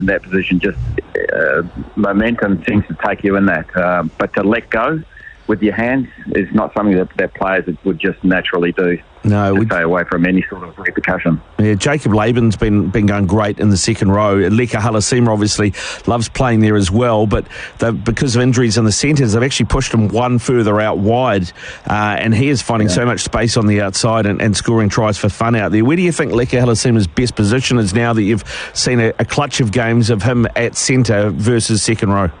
in that position, just momentum seems to take you in that. But to let go with your hands is not something that players would just naturally do. No, to stay away from any sort of repercussion. Yeah, Jacob Laban's been going great in the second row. Leka Halasima obviously loves playing there as well, but because of injuries in the centres, they've actually pushed him one further out wide, and he is finding so much space on the outside and scoring tries for fun out there. Where do you think Leka Halasima's best position is now that you've seen a clutch of games of him at centre versus second row?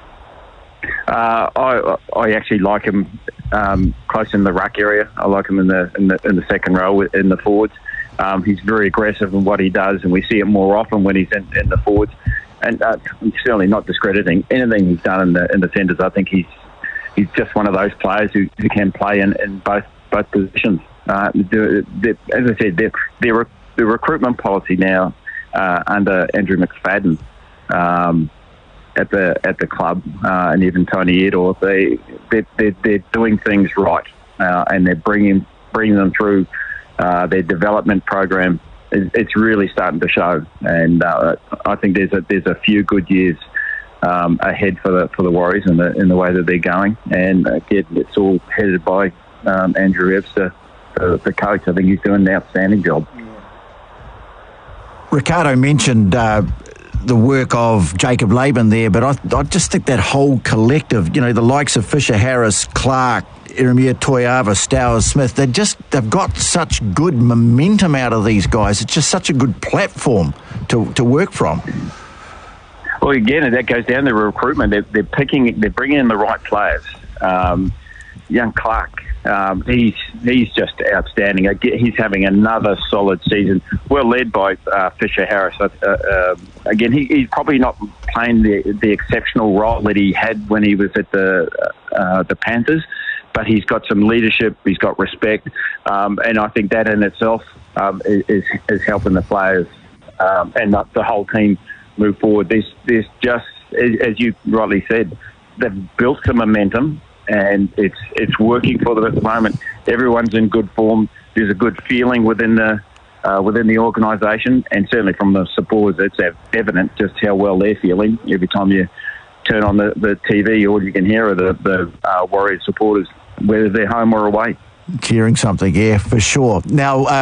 I actually like him close in the ruck area. I like him in the second row in the forwards. He's very aggressive in what he does, and we see it more often when he's in the forwards. And I'm certainly not discrediting anything he's done in the centres. I think he's just one of those players who can play in both positions. As I said, the recruitment policy now under Andrew McFadden at the club, and even Tony Edor, they're doing things right, and they're bringing them through their development program. It's really starting to show, and I think there's a few good years ahead for the Warriors in the way that they're going, and again, it's all headed by Andrew Webster, the coach. I think he's doing an outstanding job. Ricardo mentioned the work of Jacob Laban there, but I just think that whole collective, the likes of Fisher Harris, Clark, Eremia Toiava, Stowers Smith, they've got such good momentum out of these guys. It's just such a good platform to work from. Well, again, that goes down to recruitment. They're bringing in the right players. Young Clark, he's just outstanding. He's having another solid season, well led by Fisher Harris. Again, he's probably not playing the exceptional role that he had when he was at the Panthers, but he's got some leadership, he's got respect, and I think that in itself is helping the players and the whole team move forward. There's just, as you rightly said, they've built some momentum, and it's working for them at the moment. Everyone's in good form. There's a good feeling within the organisation, and certainly from the supporters, it's evident just how well they're feeling. Every time you turn on the TV, all you can hear are the Warriors supporters, whether they're home or away. Cheering something, yeah, for sure. Now,